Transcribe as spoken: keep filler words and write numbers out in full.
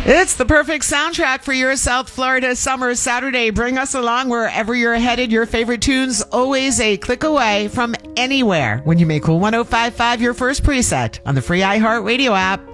It's the perfect soundtrack for your South Florida summer Saturday. Bring us along wherever you're headed. Your favorite tunes always a click away from anywhere when you make Cool one oh five point five your first preset on the free iHeartRadio app.